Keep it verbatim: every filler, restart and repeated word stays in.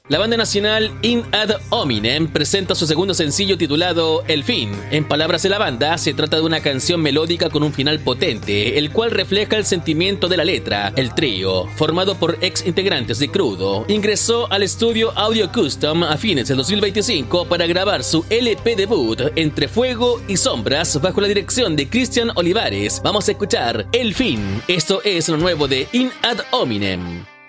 La banda nacional In Ad Hominem presenta su segundo sencillo titulado El Fin. En palabras de la banda, se trata de una canción melódica con un final potente, el cual refleja el sentimiento de la letra. El trío, formado por ex integrantes de Crudo, ingresó al estudio Audio Custom a fines del dos mil veinticinco para grabar su L P debut Entre Fuego y Sombras bajo la dirección de Cristian Olivares. Vamos a escuchar El Fin. Esto es lo nuevo de In Ad Hominem.